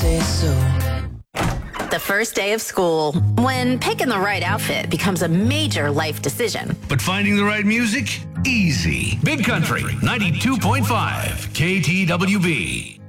say so. The first day of school, when picking the right outfit becomes a major life decision. But finding the right music? Easy. Big Country, 92.5 KTWB.